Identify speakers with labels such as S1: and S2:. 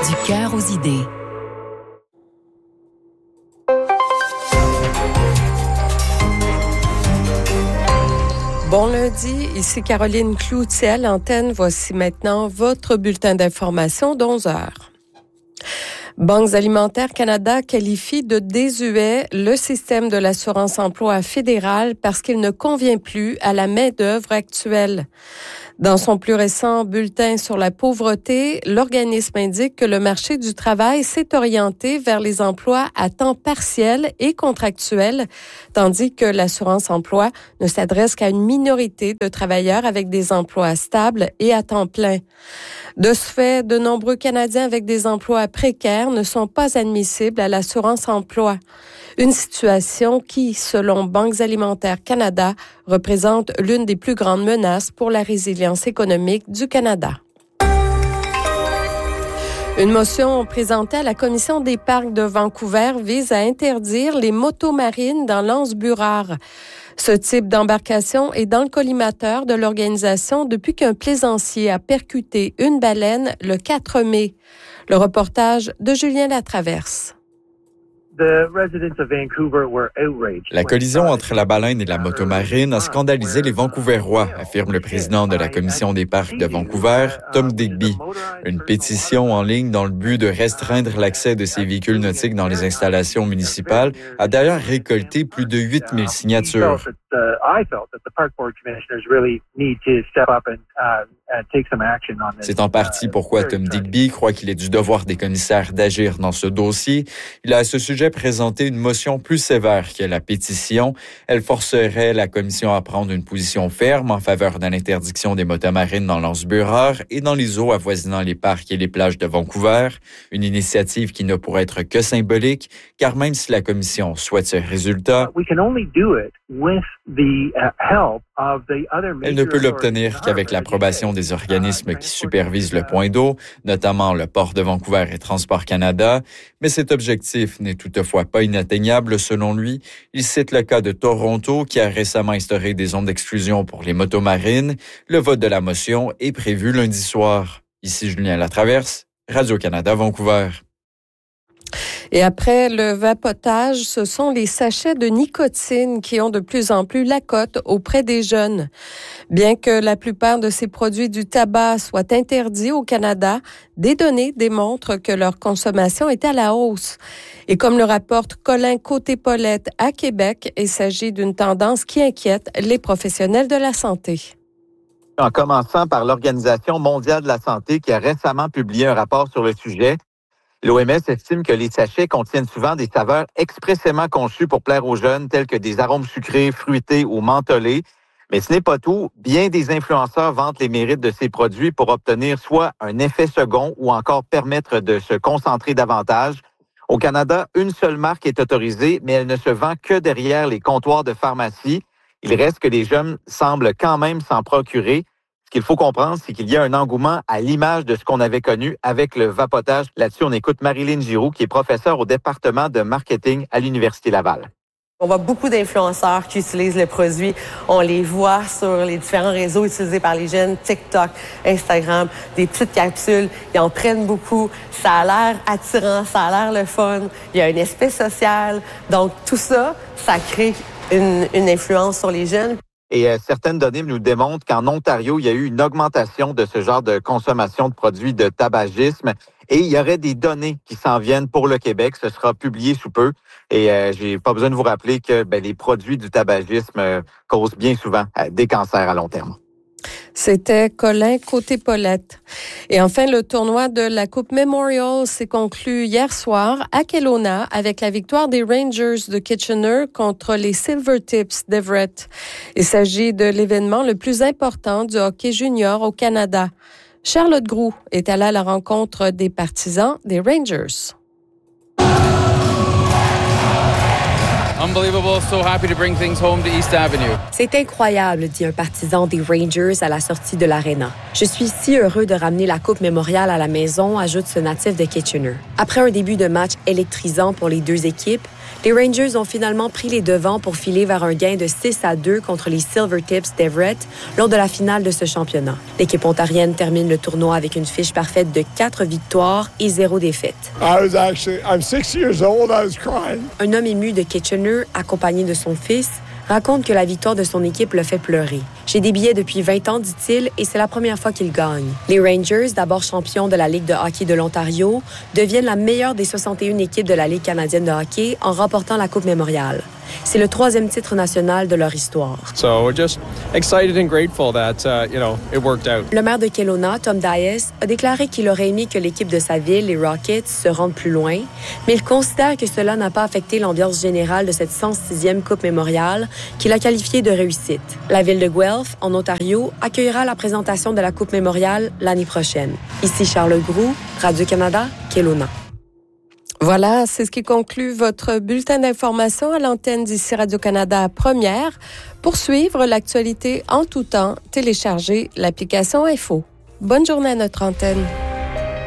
S1: Du cœur aux idées.
S2: Bon lundi, ici Caroline Cloutier à l'antenne. Voici maintenant votre bulletin d'information d'11 heures. Banques alimentaires Canada qualifie de désuet le système de l'assurance-emploi fédéral parce qu'il ne convient plus à la main-d'œuvre actuelle. Dans son plus récent bulletin sur la pauvreté, l'organisme indique que le marché du travail s'est orienté vers les emplois à temps partiel et contractuel, tandis que l'assurance-emploi ne s'adresse qu'à une minorité de travailleurs avec des emplois stables et à temps plein. De ce fait, de nombreux Canadiens avec des emplois précaires ne sont pas admissibles à l'assurance-emploi. Une situation qui, selon Banques alimentaires Canada, représente l'une des plus grandes menaces pour la résilience économique du Canada. Une motion présentée à la Commission des parcs de Vancouver vise à interdire les motos marines dans l'Anse-Burrard. Ce type d'embarcation est dans le collimateur de l'organisation depuis qu'un plaisancier a percuté une baleine le 4 mai. Le reportage de Julien Latraverse.
S3: La collision entre la baleine et la motomarine a scandalisé les Vancouverois, affirme le président de la Commission des parcs de Vancouver, Tom Digby. Une pétition en ligne dans le but de restreindre l'accès de ces véhicules nautiques dans les installations municipales a d'ailleurs récolté plus de 8000 signatures. C'est en partie pourquoi Tom Digby croit qu'il est du devoir des commissaires d'agir dans ce dossier. Il a à ce sujet présenté une motion plus sévère que la pétition. Elle forcerait la commission à prendre une position ferme en faveur de l'interdiction des motomarines dans l'Anse-Burrard et dans les eaux avoisinant les parcs et les plages de Vancouver. Une initiative qui ne pourrait être que symbolique, car même si la commission souhaite ce résultat, elle ne peut l'obtenir qu'avec l'approbation des organismes qui supervisent le point d'eau, notamment le Port de Vancouver et Transport Canada. Mais cet objectif n'est toutefois pas inatteignable selon lui. Il cite le cas de Toronto qui a récemment instauré des zones d'exclusion pour les motomarines. Le vote de la motion est prévu lundi soir. Ici Julien Latraverse, Radio-Canada Vancouver.
S2: Et après le vapotage, ce sont les sachets de nicotine qui ont de plus en plus la cote auprès des jeunes. Bien que la plupart de ces produits du tabac soient interdits au Canada, des données démontrent que leur consommation est à la hausse. Et comme le rapporte Colin Côté-Paulette à Québec, il s'agit d'une tendance qui inquiète les professionnels de la santé.
S4: En commençant par l'Organisation mondiale de la santé qui a récemment publié un rapport sur le sujet, l'OMS estime que les sachets contiennent souvent des saveurs expressément conçues pour plaire aux jeunes, telles que des arômes sucrés, fruités ou mentholés. Mais ce n'est pas tout. Bien des influenceurs vantent les mérites de ces produits pour obtenir soit un effet second ou encore permettre de se concentrer davantage. Au Canada, une seule marque est autorisée, mais elle ne se vend que derrière les comptoirs de pharmacie. Il reste que les jeunes semblent quand même s'en procurer. Ce qu'il faut comprendre, c'est qu'il y a un engouement à l'image de ce qu'on avait connu avec le vapotage. Là-dessus, on écoute Marilyn Giroux, qui est professeure au département de marketing à l'Université Laval.
S5: On voit beaucoup d'influenceurs qui utilisent le produit. On les voit sur les différents réseaux utilisés par les jeunes, TikTok, Instagram, des petites capsules. Ils en prennent beaucoup. Ça a l'air attirant, ça a l'air le fun. Il y a un aspect social. Donc, tout ça, ça crée une influence sur les jeunes.
S4: Et certaines données nous démontrent qu'en Ontario, il y a eu une augmentation de ce genre de consommation de produits de tabagisme. Et il y aurait des données qui s'en viennent pour le Québec. Ce sera publié sous peu. Et j'ai pas besoin de vous rappeler que les produits du tabagisme causent bien souvent des cancers à long terme.
S2: C'était Colin Côté-Paulette. Et enfin, le tournoi de la Coupe Memorial s'est conclu hier soir à Kelowna avec la victoire des Rangers de Kitchener contre les Silvertips d'Everett. Il s'agit de l'événement le plus important du hockey junior au Canada. Charlotte Groulx est allée à la rencontre des partisans des Rangers.
S6: Unbelievable, so happy to bring things home to East Avenue.
S7: C'est incroyable, dit un partisan des Rangers à la sortie de l'aréna. Je suis si heureux de ramener la Coupe Memorial à la maison, ajoute ce natif de Kitchener. Après un début de match électrisant pour les deux équipes, Les Rangers ont finalement pris les devants pour filer vers un gain de 6-2 contre les Silvertips d'Everett lors de la finale de ce championnat. L'équipe ontarienne termine le tournoi avec une fiche parfaite de 4 victoires et 0 défaites.
S1: I'm 6 years old, I was crying.
S7: Un homme ému de Kitchener, accompagné de son fils, raconte que la victoire de son équipe le fait pleurer. « J'ai des billets depuis 20 ans, dit-il, et c'est la première fois qu'il gagne. » Les Rangers, d'abord champions de la Ligue de hockey de l'Ontario, deviennent la meilleure des 61 équipes de la Ligue canadienne de hockey en remportant la Coupe Memorial. C'est le 3e titre national de leur histoire.
S8: So we're just excited and grateful that, it worked out.
S7: Le maire de Kelowna, Tom Dias, a déclaré qu'il aurait aimé que l'équipe de sa ville, les Rockets, se rende plus loin, mais il considère que cela n'a pas affecté l'ambiance générale de cette 106e Coupe Memorial qu'il a qualifiée de réussite. La ville de Guelph, en Ontario, accueillera la présentation de la Coupe Memorial l'année prochaine. Ici Charles Groux, Radio-Canada, Kelowna.
S2: Voilà, c'est ce qui conclut votre bulletin d'information à l'antenne d'ici Radio-Canada Première. Pour suivre l'actualité en tout temps, téléchargez l'application Info. Bonne journée à notre antenne.